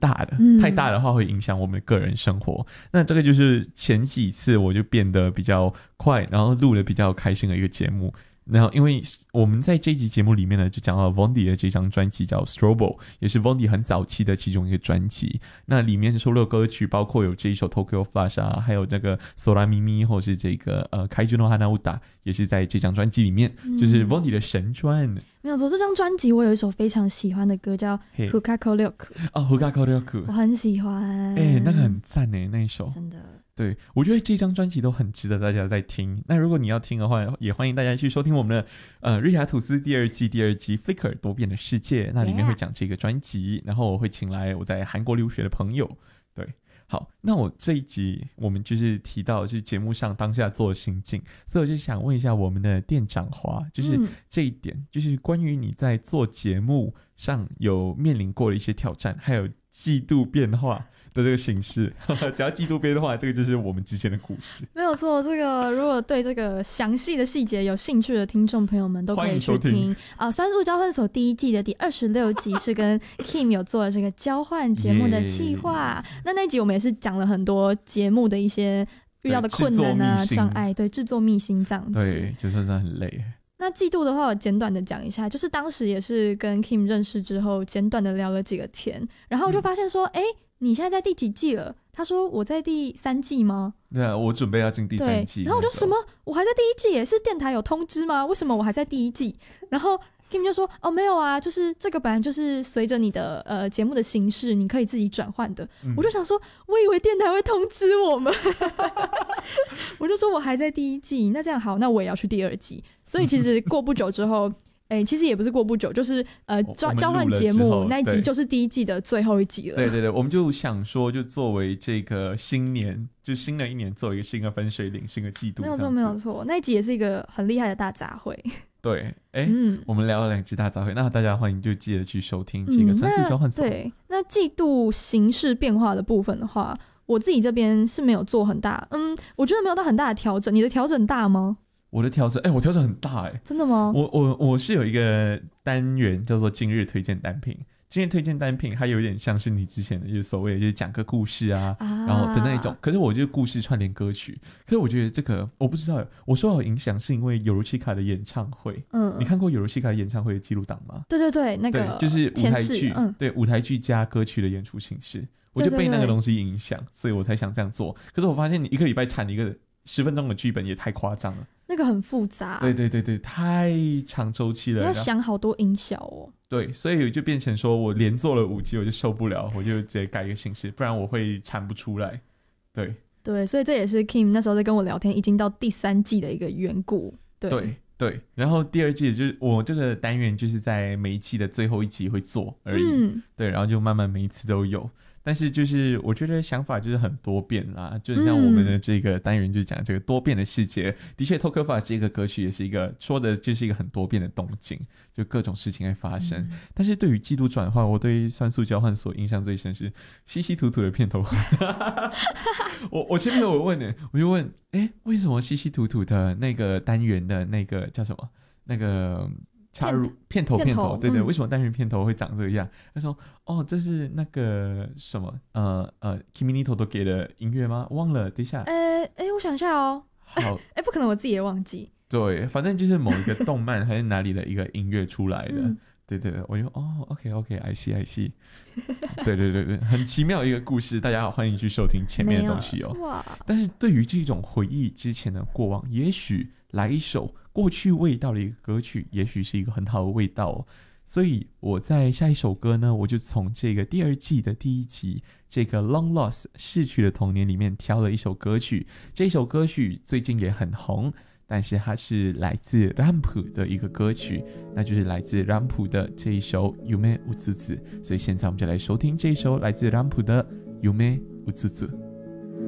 大的，太大的话会影响我们的个人生活。那这个就是前几次我就变得比较快，然后录了比较开心的一个节目。然后因为我们在这一集节目里面呢，就讲到 Vondi 的这张专辑叫 Strobo， 也是 Vondi 很早期的其中一个专辑。那里面收录的歌曲包括有这一首 Tokyo Flash 啊，还有这个 Sora Mimi 或是这个Kaiju no Hanauda 也是在这张专辑里面，就是 Vondi 的神专。 没有错，这张专辑我有一首非常喜欢的歌叫 Hukako Ryoku。 Hukako Ryoku 我很喜欢， 那个很赞耶，那一首真的。 对，我觉得这张专辑都很值得大家在听。那如果你要听的话，也欢迎大家去收听我们的日雅吐司第二季 Flickr 多变的世界，那里面会讲这个专辑，然后我会请来我在韩国留学的朋友。对，好，那我这一集我们就是提到就是节目上当下做的心境，所以我就想问一下我们的店长华，就是这一点，就是关于你在做节目上有面临过的一些挑战，还有季度变化的这个形式。只要季度变化，这个就是我们之前的故事。 没有错，这个如果对这个详细的细节有兴趣的听众朋友们都可以去听酸素交换所第一季的第26集是跟 Kim 有做了这个交换节目的企划。那一集我们也是讲了很多节目的一些遇到的困难啊障碍，对，制作秘辛这样子。对， 就说真的很累。 那季度的话我简短的讲一下，就是当时也是跟 Kim 认识之后简短的聊了几个天，然后我就发现说你现在在第几季了？他说我在第3季吗？ 对啊，我准备要进第3季。 然后我就什么？我还在第1季耶？是电台有通知吗？为什么我还在第1季？然后 Kim 就说没有啊，就是这个本来就是随着你的节目的形式你可以自己转换的。我就想说我以为电台会通知我们。我就说我还在第1季，那这样好，那我也要去第2季。所以其实过不久之后其实也不是过不久，就是交换节目那一集就是第1季的最后一集了。 对，我们就想说就作为这个新年，就新的一年做一个新的分水岭，新的季度。 没有错，那一集也是一个很厉害的大杂烩。 对，我们聊了2集大杂烩，那大家欢迎就记得去收听这个酸素交换所。 对，那季度形式变化的部分的话，我自己这边是没有做很大，我觉得没有到很大的调整。你的调整大吗？ 我的调整，我调整很大真的吗？ 我是有一个单元叫做今日推荐单品。今日推荐单品它有点像是你之前的就是所谓的就是讲个故事啊然后的那一种，可是我就是故事串联歌曲。可是我觉得这个我不知道，我受到影响是因为有如奇卡的演唱会。你看过有如奇卡的演唱会的记录档吗？ 对，那个就是舞台剧，对，舞台剧加歌曲的演出形式，我就被那个东西影响，所以我才想这样做。可是我发现你1个礼拜产一个10分钟的剧本也太夸张了， 那个很复杂。 对，太长周期了， 你要想好多音效哦。 对，所以就变成说我连做了5集我就受不了，我就直接改一个形式，不然我会产不出来。对， 所以这也是 Kim 那时候在跟我聊天已经到第3季的一个缘故。 对，然后第2季就是我这个单元就是在每一季的最后1集会做而已。对，然后就慢慢每一次都有。但是就是我觉得想法就是很多变啦，就像我们的这个单元就讲这个多变的世界。的确 Tokyo Flash 这个歌曲也是一个说的就是一个很多变的动静，就各种事情会发生。但是对于季度转换，我对酸素交换所印象最深是稀稀土土的片头。我前面有问呢，我就问为什么稀稀土土的那个单元的那个叫什么那个插入片头，对，为什么单元片头会长这个样？他说这是那个什么Kimi ni Todoke 的音乐吗？忘了，等一下我想一下好不可能我自己也忘记。 对，反正就是某一个动漫还是哪里的一个音乐出来的。对，我就OK I see 对，很奇妙的一个故事，大家好，欢迎去收听前面的东西但是对于这种回忆之前的过往，也许来一首过去味道的一个歌曲，也许是一个很好的味道所以我在下一首歌呢，我就从这个第2季的第1集这个 Long Lost 逝去的童年里面挑了一首歌曲。这首歌曲最近也很红，但是它是来自 RAMP 的一个歌曲，那就是来自 RAMP 的这一首 Yume Utsutsu。所以现在我们就来收听这一首来自 RAMP 的 Yume Utsutsu。